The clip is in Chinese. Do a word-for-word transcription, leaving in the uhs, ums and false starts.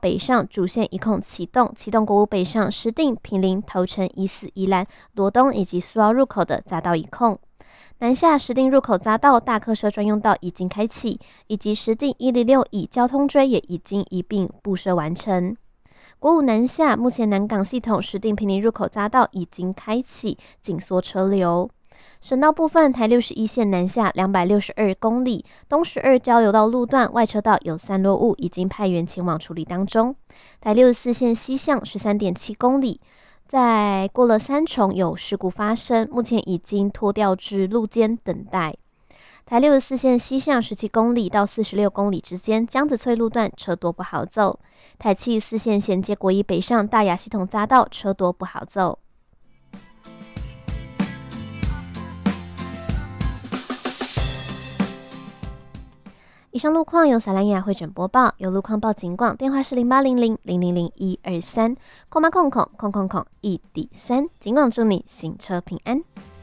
北上主线一控启动，启动国五北上石碇、坪林、头城、宜四、宜兰、罗东以及苏澳入口的匝道一控。南下石碇入口匝道大客车专用道已经开启，以及石碇一零六乙交通锥也已经一并布设完成。国五南下，目前南港系统石碇坪林入口匝道已经开启，紧缩车流。省道部分，台六十一线南下两百六十二公里，东十二交流道路段外车道有散落物，已经派员前往处理当中。台六十四线西向十三点七公里，在过了三重有事故发生，目前已经拖吊至路肩等待。台六十四线西向十七公里到四十六公里之间，江子翠路段车多不好走。台七四线衔接国一北上大雅系统匝道车多不好走。以上路况由撒兰雅会诊播报，有路况报警广，电话是零八零零零零零一二三，空八空空空空空一底三，警广祝你行车平安。